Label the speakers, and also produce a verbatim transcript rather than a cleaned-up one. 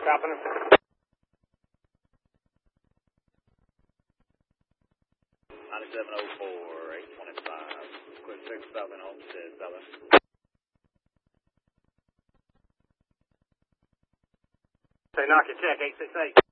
Speaker 1: Stopping him.
Speaker 2: ninety-seven oh four, eight twenty-five. Quick six stopping Homestead, Southern.
Speaker 1: Say, knock your check, eight six eight.